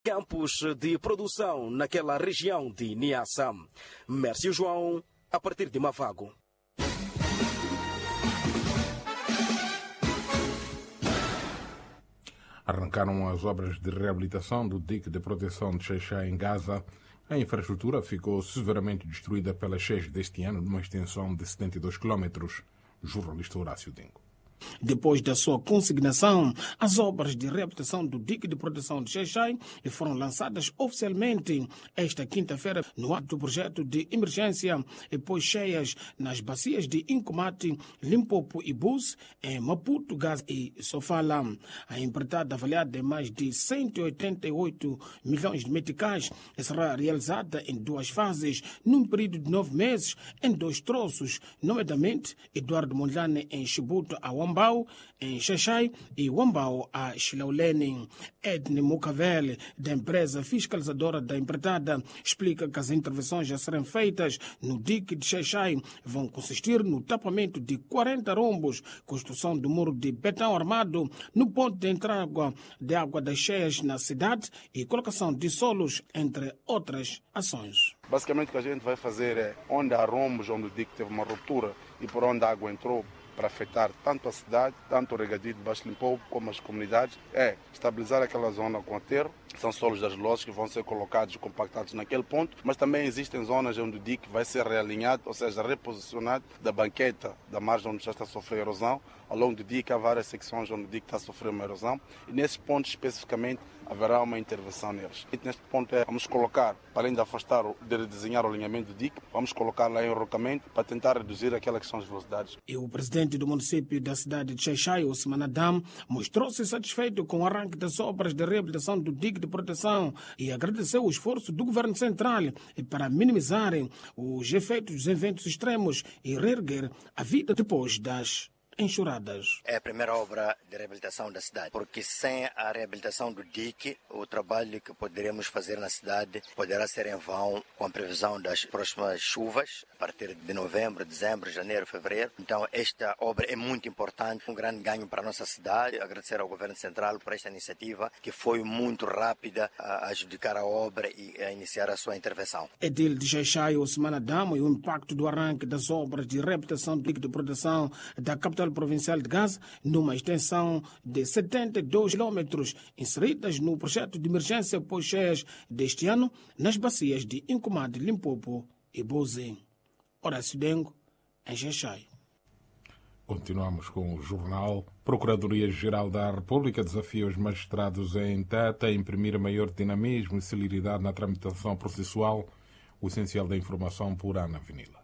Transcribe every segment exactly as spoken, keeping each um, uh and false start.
campos de produção naquela região de Niassa. Mércio João, a partir de Mavago. Arrancaram as obras de reabilitação do dique de proteção de Xai-Xai em Gaza. A infraestrutura ficou severamente destruída pelas cheias deste ano, numa extensão de setenta e dois quilômetros. Jornalista Horácio Dingo. Depois da sua consignação, as obras de reabilitação do dique de proteção de Xai-Xai foram lançadas oficialmente esta quinta-feira no ato do projeto de emergência pós cheias nas bacias de Incomate, Limpopo e Bus, em Maputo, Gaza e Sofala. A empreitada, avaliada em mais de cento e oitenta e oito milhões de meticais, será realizada em duas fases, num período de nove meses, em dois troços, nomeadamente Eduardo Mondlane em Chibuto, a Wambau, em Xai-Xai, e Wambau a Xilaulene. Edne Mucavel, da empresa fiscalizadora da empreitada, explica que as intervenções a serem feitas no dique de Xai-Xai vão consistir no tapamento de quarenta rombos, construção do muro de betão armado no ponto de entrada de água das cheias na cidade e colocação de solos, entre outras ações. Basicamente o que a gente vai fazer é, onde há rombos, onde o dique teve uma ruptura e por onde a água entrou, para afetar tanto a cidade, tanto o regadio de Baixo Limpopo, como as comunidades, é estabilizar aquela zona com aterro. São solos das lozes que vão ser colocados e compactados naquele ponto, mas também existem zonas onde o dique vai ser realinhado, ou seja, reposicionado da banqueta da margem onde já está a sofrer erosão. Ao longo do dique há várias secções onde o dique está a sofrer uma erosão e nesses pontos especificamente haverá uma intervenção neles. E neste ponto é, vamos colocar, para além de afastar, de redesenhar o alinhamento do dique, vamos colocar lá em enrocamento para tentar reduzir aquelas que são as velocidades. E o presidente do município da cidade de Xai-Xai, Osman Adam, mostrou-se satisfeito com o arranque das obras de reabilitação do dique de proteção e agradeceu o esforço do governo central para minimizarem os efeitos dos eventos extremos e reerguer a vida depois das enxurradas. É a primeira obra de reabilitação da cidade, porque sem a reabilitação do dique, o trabalho que poderemos fazer na cidade poderá ser em vão com a previsão das próximas chuvas, a partir de novembro, dezembro, janeiro, fevereiro. Então esta obra é muito importante, um grande ganho para a nossa cidade. Agradecer ao Governo Central por esta iniciativa, que foi muito rápida a adjudicar a obra e a iniciar a sua intervenção. Edil de Xai-Xai, Osman Adamo, e o impacto do arranque das obras de reabilitação do dique de proteção da capital provincial de Gaza, numa extensão de setenta e dois quilômetros, inseridas no projeto de emergência pós-cheias deste ano, nas bacias de Incomate, Limpopo e Boze. Horácio Dengo, em Xai-Xai. Continuamos com o jornal. Procuradoria-Geral da República desafia os magistrados em Teta a imprimir maior dinamismo e celeridade na tramitação processual. O essencial da informação por Ana Vinila.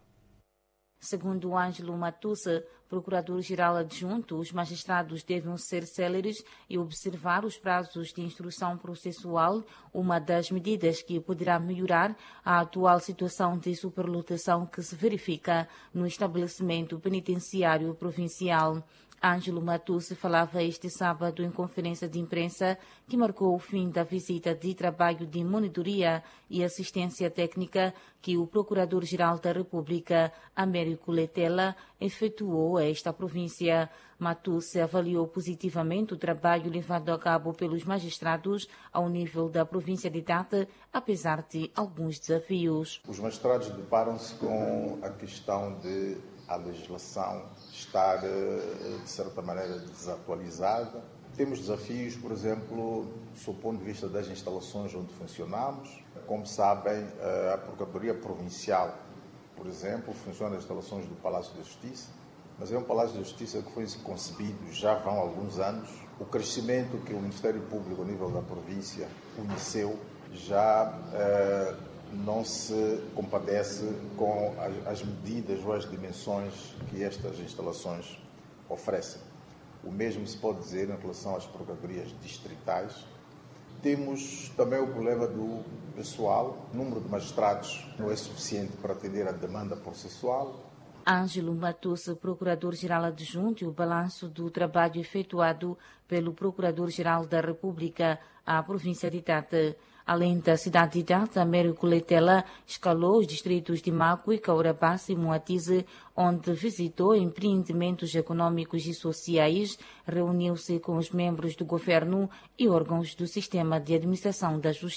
Segundo Ângelo Matussa, procurador-geral adjunto, os magistrados devem ser céleres e observar os prazos de instrução processual, uma das medidas que poderá melhorar a atual situação de superlotação que se verifica no estabelecimento penitenciário provincial. Ângelo Matusse falava este sábado em conferência de imprensa que marcou o fim da visita de trabalho de monitoria e assistência técnica que o Procurador-Geral da República, Américo Letela, efetuou a esta província. Matusse avaliou positivamente o trabalho levado a cabo pelos magistrados ao nível da província de Tata, apesar de alguns desafios. Os magistrados deparam-se com a questão de a legislação estar, de certa maneira, desatualizada. Temos desafios, por exemplo, do ponto de vista das instalações onde funcionamos. Como sabem, a Procuradoria Provincial, por exemplo, funciona nas instalações do Palácio da Justiça, mas é um Palácio da Justiça que foi concebido já vão alguns anos. O crescimento que o Ministério Público, a nível da província, conheceu já eh, não se compadece com as medidas ou as dimensões que estas instalações oferecem. O mesmo se pode dizer em relação às procuradorias distritais. Temos também o problema do pessoal. O número de magistrados não é suficiente para atender à demanda processual. Ângelo Matusse, Procurador-Geral Adjunto, e o balanço do trabalho efetuado pelo Procurador-Geral da República à província de Tete. Além da cidade de Tete, Américo Letela escalou os distritos de Macui, Caurabassa e Moatize, onde visitou empreendimentos econômicos e sociais, reuniu-se com os membros do governo e órgãos do sistema de administração da justiça.